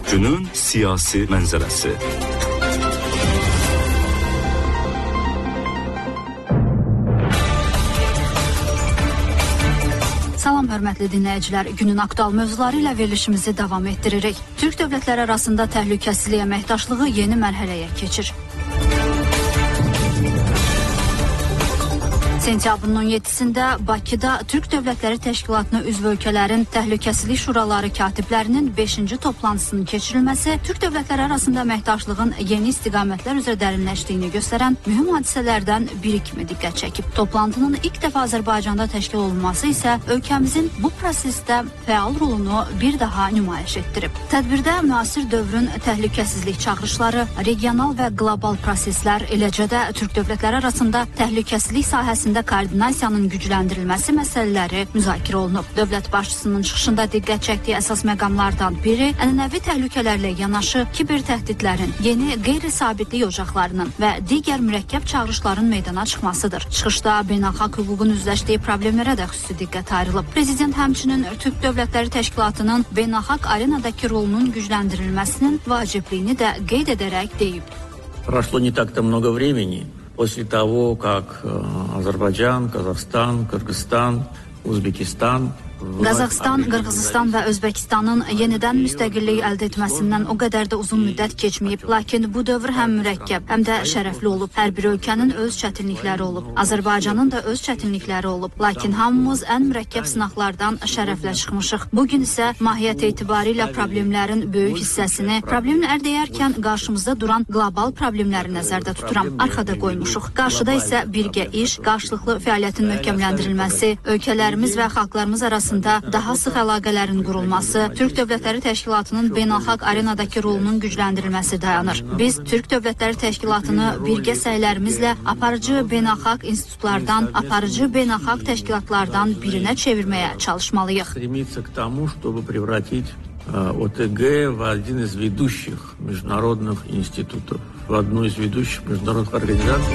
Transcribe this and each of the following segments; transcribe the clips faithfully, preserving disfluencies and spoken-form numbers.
Günün siyasi mənzərəsi. Salam hörmətli dinləyicilər, günün aktual mövzuları ilə verilişimizi davam etdiririk. Türk dövlətləri arasında təhlükəsizlik əməkdaşlığı yeni mərhələyə keçir. Sentyabrın on yeddisində Bakıda Türk Dövlətləri Təşkilatına üzv ölkələrin Təhlükəsizlik Şuraları katiblərinin beşinci toplantısının keçirilməsi Türk dövlətləri arasında əməkdaşlığın yeni istiqamətlər üzrə dərinləşdiyini göstərən mühüm hadisələrdən biri kimi diqqət çəkib. Toplantının ilk dəfə Azərbaycanda təşkil olunması isə ölkəmizin bu prosesdə fəal rolunu bir daha nümayiş etdirib. Tədbirdə müasir dövrün təhlükəsizlik çağırışları, regional və qlobal proseslər, eləcə də Türk dövlətləri arasında təhlükəsizlik sahəsində koordinasiyanın gücləndirilməsi məsələləri müzakirə olunub. Dövlət başçısının çıxışında diqqət çəkdiyi əsas məqamlardan biri ənənəvi təhlükələrlə yanaşı kiber təhdidlərin, yeni qeyri-sabitlik ocaqlarının və digər mürəkkəb çağırışların meydana çıxmasıdır. Çıxışda beynəlxalq hüququn üzləşdiyi problemlərə də xüsusi diqqət ayrılıb. Prezident həmçinin Türk Dövlətləri Təşkilatının beynəlxalq arenadakı rolunun gücləndirilməsinin vacibliyini də qeyd edərək deyib. Прошло не так-то много времени после того, как Азербайджан, Казахстан, Кыргызстан, Uzbekistan, Qazaxstan, Qırğızistan və Özbəkistanın yenidən müstəqillik əldə etməsindən o qədər də uzun müddət keçməyib. Lakin bu dövr həm mürəkkəb, həm də şərəfli olub. Hər bir ölkənin öz çətinlikləri olub. Azərbaycanın da öz çətinlikləri olub. Lakin hamımız ən mürəkkəb sınaqlardan şərəflə çıxmışıq. Bugün isə mahiyyət etibarilə problemlərin böyük hissəsini, problemin ərdəyərkən qarşımızda duran qlobal problemləri nəzərdə tuturam. Arxada qoymuşuq. Qarşıda isə birgə iş, qarşılıqlı fəaliyyətin möhkəmləndirilməsi, ölkələrimiz və xalqlarımız arasında daha sıx əlaqələrin qurulması, Türk Dövlətləri Təşkilatının beynəlxalq arenadakı rolunun gücləndirilməsi dayanır. Biz Türk Dövlətləri Təşkilatını birgə səylərimizlə aparıcı beynəlxalq institutlardan, aparıcı beynəlxalq təşkilatlardan birinə çevirməyə çalışmalıyıq. ОТГ в один из ведущих международных институтов, в одну из ведущих международных организаций.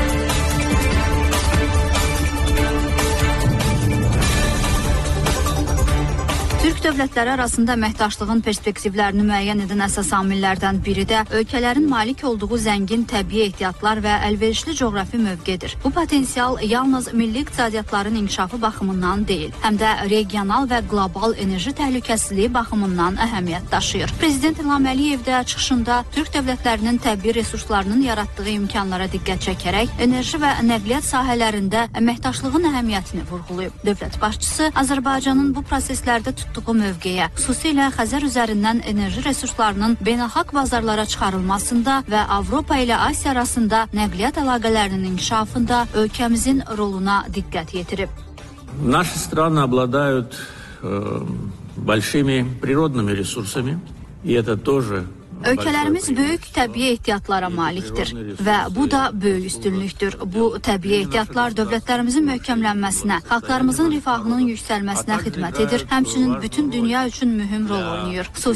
Türk dövlətləri arasında əməkdaşlığın perspektivlərini müəyyən edən əsas amillərdən biri də ölkələrin malik olduğu zəngin təbii ehtiyatlar və əlverişli coğrafi mövqedir. Bu potensial yalnız milli iqtisadiyyatların inkişafı baxımından deyil, həm də regional və qlobal enerji təhlükəsizliyi baxımından əhəmiyyət daşıyır. Prezident İlham Əliyev də çıxışında Türk dövlətlərinin təbii resurslarının yaratdığı imkanlara diqqət çəkərək enerji və nəqliyyat sahələrində əməkdaşlığın əhəmiyyətini vurğulayıb. Dövlət başçısı Azərbaycanın bu proseslərdə tutduğu tutduğu mövqeyə, xüsusilə Xəzər üzərindən enerji resurslarının beynəlxalq bazarlara çıxarılmasında və Avropa ilə Asiya arasında nəqliyyat əlaqələrinin inkişafında ölkəmizin roluna diqqət yetirib. Наши страны обладают э, большими природными ресурсами, и это тоже Ölkələrimiz böyük təbii ehtiyatlara malikdir və bu da böyük üstünlükdür. Bu təbii ehtiyatlar dövlətlərimizin möhkəmlənməsinə, xalqlarımızın rifahının yüksəlməsinə xidmət edir, həmçinin bütün dünya üçün mühüm rol oynayır.